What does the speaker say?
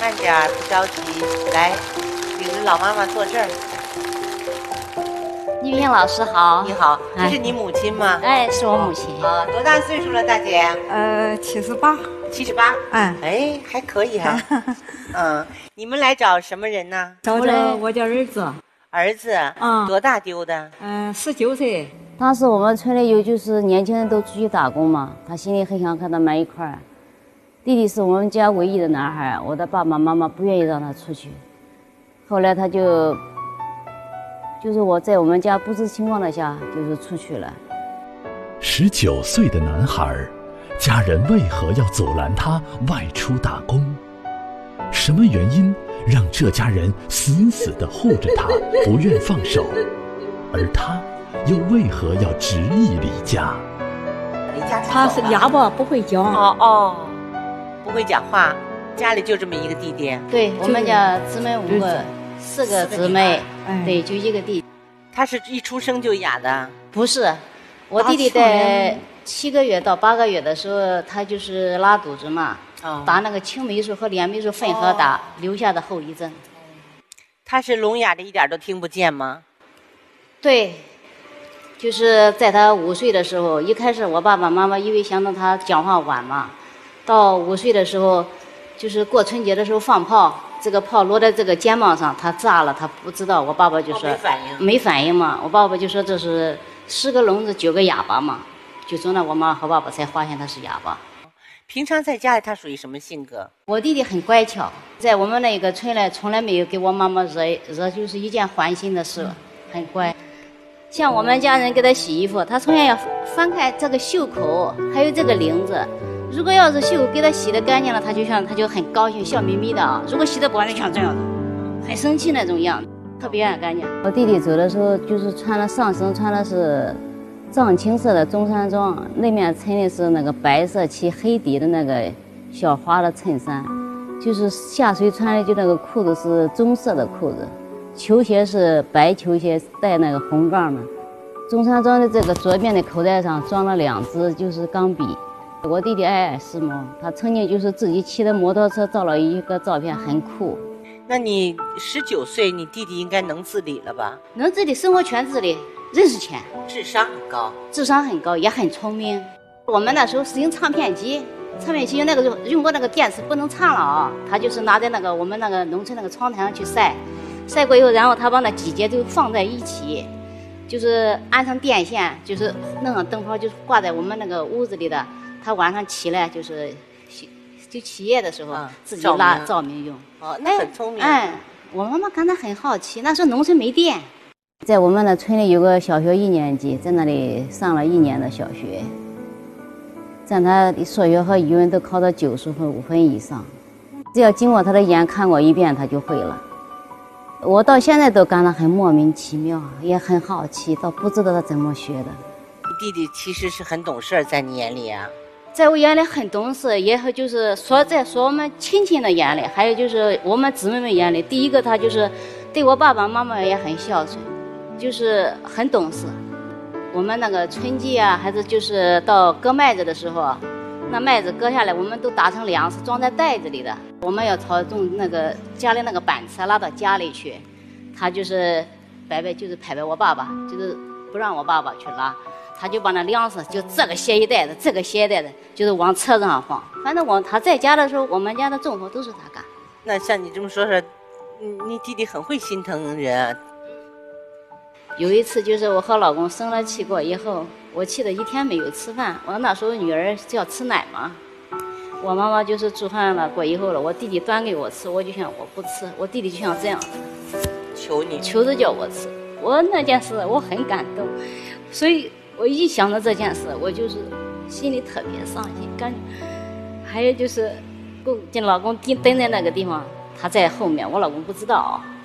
慢点儿，不着急。来，领着老妈妈坐这儿。 丽萍老师好。 你好，这是你母亲吗？ 哎，是我母亲。 啊，多大岁数了，大姐 78。 78。 哎， 哎，还可以哈。你们来找什么人呢？ 找我家儿子。 儿子。多大丢的 ？19岁。 当时我们村里有就是年轻人都出去打工嘛，他心里很想和他们一块儿。弟弟是我们家唯一的男孩，我的爸爸妈妈不愿意让他出去。后来他就是我在我们家不知情况的下就是出去了。 19岁的男孩，家人为何要阻拦他外出打工？什么原因让这家人死死地护着他，不愿放手？而他又为何要执意离家？ 他是哑巴，不会讲。 不会讲话。家里就这么一个弟弟？ 对，我们家姊妹5个，4个姊妹，对，就一个弟弟。 他是一出生就哑的？ 不是，我弟弟在7个月到8个月的时候，他就是拉肚子嘛，打那个青霉素和链霉素混合打，留下的后遗症。 他是聋哑的，一点都听不见吗？ 对，就是在他5岁的时候，一开始我爸爸妈妈因为想到他讲话晚嘛，到5岁的时候，就是过春节的时候放炮，这个炮落在这个肩膀上，他炸了，他不知道。我爸爸就说没反应嘛，我爸爸就说这是10个聋子9个哑巴嘛，就从那我妈和爸爸才发现他是哑巴。 平常在家里他属于什么性格？ 我弟弟很乖巧，在我们那个村里从来没有给我妈妈惹就是一件烦心的事，很乖。像我们家人给他洗衣服，他从小要翻开这个袖口，还有这个领子。如果要是袖口给他洗得干净了，他就很高兴，笑眯眯的啊。如果洗得不干净，像这样的，很生气那种样子，特别爱干净。我弟弟走的时候，就是上身穿的是藏青色的中山装，那面衬的是那个白色漆黑底的那个小花的衬衫，就是下水穿的就那个裤子是棕色的裤子。球鞋是白球鞋，带那个红杠的。中山装的这个左边的口袋上装了2支就是钢笔。我弟弟爱时髦，他曾经就是自己骑的摩托车照了一个照片，很酷。 那你19岁，你弟弟应该能自理了吧？ 能自理，生活全自理，认识全， 智商很高， 也很聪明。我们那时候使用唱片机那个用过那个电视不能唱了啊，他就是拿在那个我们那个农村那个窗台上去晒过以后，然后他把那几节就放在一起，就是安上电线，就是弄上灯泡，就挂在我们那个屋子里的。他晚上起来就起夜的时候，自己拉照明用。 那很聪明。 我妈妈感到很好奇，那时候农村没电，在我们的村里有个小学1年级，在那里上了1年的小学，在他数学和语文都考到90分5分以上，只要经过他的眼看过一遍，他就会了。我到现在都感到很莫名其妙，也很好奇，倒不知道他怎么学的。 你弟弟其实是很懂事，在你眼里啊？ 在我眼里很懂事，也就是在我们亲戚的眼里，还有就是我们姊妹们眼里，第一个他就是对我爸爸妈妈也很孝顺，就是很懂事。我们那个春季啊，还是就是到割麦子的时候，那麦子割下来，我们都打成粮食，装在袋子里的。我们要从那个家里那个板车拉到家里去，他就是拍我爸爸，就是不让我爸爸去拉。他就把那粮食就这个携一袋子，这个携一袋子，就是往车子上放。反正他在家的时候，我们家的重活都是他干。 那像你这么说，你弟弟很会心疼人啊。 有一次就是我和老公生了气过以后，我气得1天没有吃饭。我那时候女儿是要吃奶嘛，我妈妈就是煮饭了过以后了，我弟弟端给我吃，我就想我不吃，我弟弟就像这样求着叫我吃。我那件事我很感动，所以我一想到这件事，我就是心里特别伤心。还有就是，老公蹲在那个地方，他在后面，我老公不知道，